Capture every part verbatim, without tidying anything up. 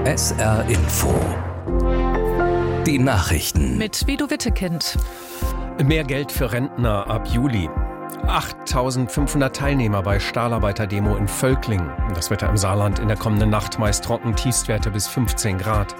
S R Info. Die Nachrichten. Mit Vido Wittekind. Mehr Geld für Rentner ab Juli. achttausendfünfhundert Teilnehmer bei Stahlarbeiter-Demo in Völkling. Das Wetter im Saarland in der kommenden Nacht meist trocken, Tiefstwerte bis fünfzehn Grad.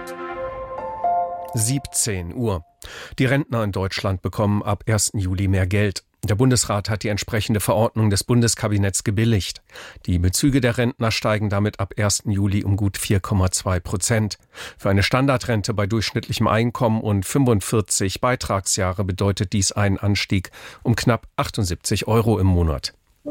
siebzehn Uhr. Die Rentner in Deutschland bekommen ab ersten Juli mehr Geld. Der Bundesrat hat die entsprechende Verordnung des Bundeskabinetts gebilligt. Die Bezüge der Rentner steigen damit ab ersten Juli um gut vier Komma zwei Prozent. Für eine Standardrente bei durchschnittlichem Einkommen und fünfundvierzig Beitragsjahre bedeutet dies einen Anstieg um knapp achtundsiebzig Euro im Monat.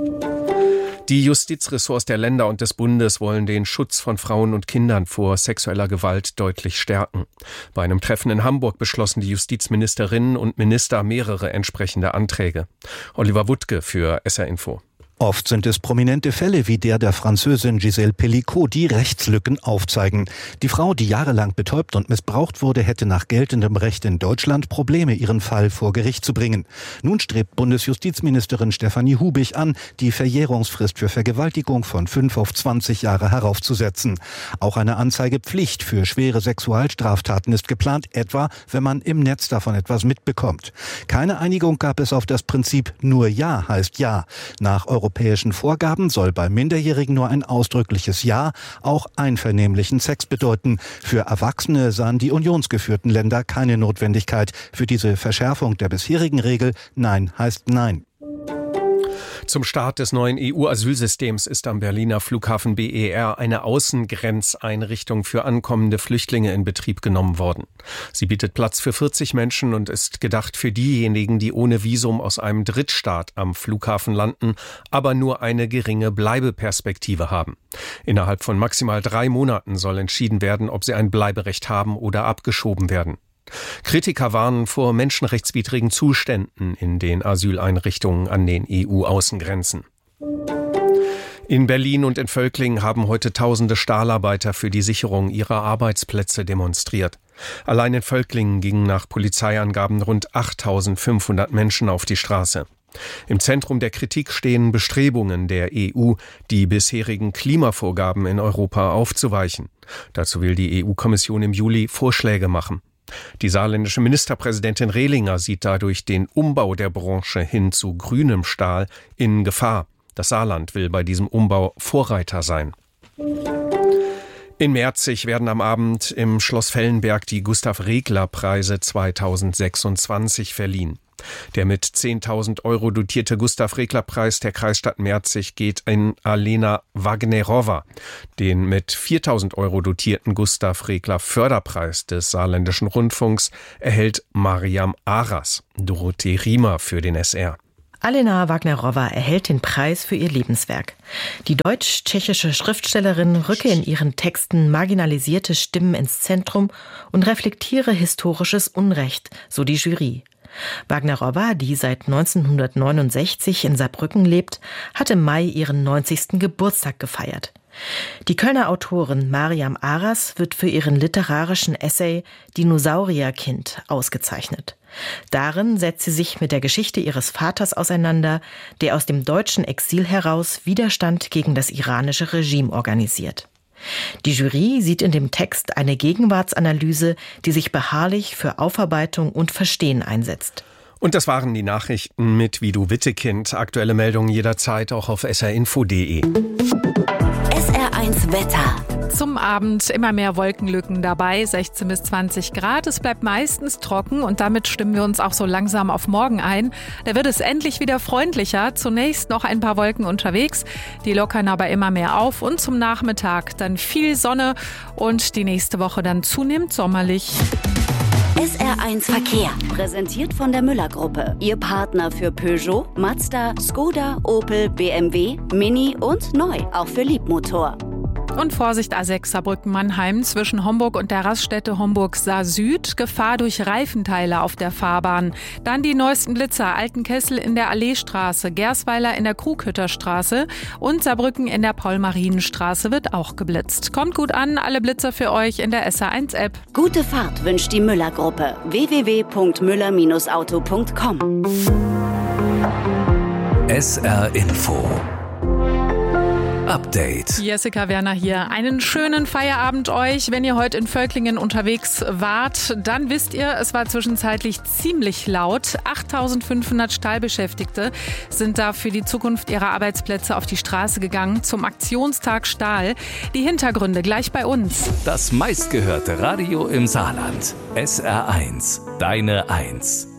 Die Justizressorts der Länder und des Bundes wollen den Schutz von Frauen und Kindern vor sexueller Gewalt deutlich stärken. Bei einem Treffen in Hamburg beschlossen die Justizministerinnen und Minister mehrere entsprechende Anträge. Oliver Wuttke für S R Info. Oft sind es prominente Fälle wie der der Französin Gisèle Pelicot, die Rechtslücken aufzeigen. Die Frau, die jahrelang betäubt und missbraucht wurde, hätte nach geltendem Recht in Deutschland Probleme, ihren Fall vor Gericht zu bringen. Nun strebt Bundesjustizministerin Stefanie Hubig an, die Verjährungsfrist für Vergewaltigung von fünf auf zwanzig Jahre heraufzusetzen. Auch eine Anzeigepflicht für schwere Sexualstraftaten ist geplant, etwa wenn man im Netz davon etwas mitbekommt. Keine Einigung gab es auf das Prinzip nur Ja heißt Ja. Nach europäischen Vorgaben soll bei Minderjährigen nur ein ausdrückliches Ja auch einvernehmlichen Sex bedeuten. Für Erwachsene sahen die unionsgeführten Länder keine Notwendigkeit für diese Verschärfung der bisherigen Regel. Nein heißt Nein. Zum Start des neuen E U-Asylsystems ist am Berliner Flughafen B E R eine Außengrenzeinrichtung für ankommende Flüchtlinge in Betrieb genommen worden. Sie bietet Platz für vierzig Menschen und ist gedacht für diejenigen, die ohne Visum aus einem Drittstaat am Flughafen landen, aber nur eine geringe Bleibeperspektive haben. Innerhalb von maximal drei Monaten soll entschieden werden, ob sie ein Bleiberecht haben oder abgeschoben werden. Kritiker warnen vor menschenrechtswidrigen Zuständen in den Asyleinrichtungen an den E U-Außengrenzen. In Berlin und in Völkling haben heute tausende Stahlarbeiter für die Sicherung ihrer Arbeitsplätze demonstriert. Allein in Völkling gingen nach Polizeiangaben rund achttausendfünfhundert Menschen auf die Straße. Im Zentrum der Kritik stehen Bestrebungen der E U, die bisherigen Klimavorgaben in Europa aufzuweichen. Dazu will die E U-Kommission im Juli Vorschläge machen. Die saarländische Ministerpräsidentin Rehlinger sieht dadurch den Umbau der Branche hin zu grünem Stahl in Gefahr. Das Saarland will bei diesem Umbau Vorreiter sein. In Merzig werden am Abend im Schloss Fellenberg die Gustav-Regler-Preise zweitausendsechsundzwanzig verliehen. Der mit zehntausend Euro dotierte Gustav-Regler-Preis der Kreisstadt Merzig geht in Alena Wagnerowa. Den mit viertausend Euro dotierten Gustav-Regler-Förderpreis des Saarländischen Rundfunks erhält Mariam Aras. Dorothee Riemer für den S R. Alena Wagnerowa erhält den Preis für ihr Lebenswerk. Die deutsch-tschechische Schriftstellerin rücke in ihren Texten marginalisierte Stimmen ins Zentrum und reflektiere historisches Unrecht, so die Jury. Wagnerowa, die seit neunzehnhundertneunundsechzig in Saarbrücken lebt, hat im Mai ihren neunzigsten Geburtstag gefeiert. Die Kölner Autorin Mariam Aras wird für ihren literarischen Essay Dinosaurierkind ausgezeichnet. Darin setzt sie sich mit der Geschichte ihres Vaters auseinander, der aus dem deutschen Exil heraus Widerstand gegen das iranische Regime organisiert. Die Jury sieht in dem Text eine Gegenwartsanalyse, die sich beharrlich für Aufarbeitung und Verstehen einsetzt. Und das waren die Nachrichten mit Vido Wittekind. Aktuelle Meldungen jederzeit auch auf s r info punkt d e. S R eins Wetter. Zum Abend immer mehr Wolkenlücken dabei, sechzehn bis zwanzig Grad. Es bleibt meistens trocken und damit stimmen wir uns auch so langsam auf morgen ein. Da wird es endlich wieder freundlicher. Zunächst noch ein paar Wolken unterwegs, die lockern aber immer mehr auf und zum Nachmittag dann viel Sonne und die nächste Woche dann zunehmend sommerlich. S R eins Verkehr, präsentiert von der Müller-Gruppe. Ihr Partner für Peugeot, Mazda, Skoda, Opel, B M W, Mini und neu, auch für Liebmotor. Und Vorsicht A sechs Saarbrücken-Mannheim zwischen Homburg und der Raststätte Homburg-Saar-Süd. Gefahr durch Reifenteile auf der Fahrbahn. Dann die neuesten Blitzer. Altenkessel in der Alleestraße, Gersweiler in der Krughütterstraße und Saarbrücken in der Paul-Marienstraße wird auch geblitzt. Kommt gut an, alle Blitzer für euch in der S R eins App. Gute Fahrt wünscht die Müller-Gruppe. w w w punkt müller Bindestrich auto punkt com. S R Info Update. Jessica Werner hier. Einen schönen Feierabend euch. Wenn ihr heute in Völklingen unterwegs wart, dann wisst ihr, es war zwischenzeitlich ziemlich laut. achttausendfünfhundert Stahlbeschäftigte sind da für die Zukunft ihrer Arbeitsplätze auf die Straße gegangen zum Aktionstag Stahl. Die Hintergründe gleich bei uns. Das meistgehörte Radio im Saarland. S R eins. Deine Eins.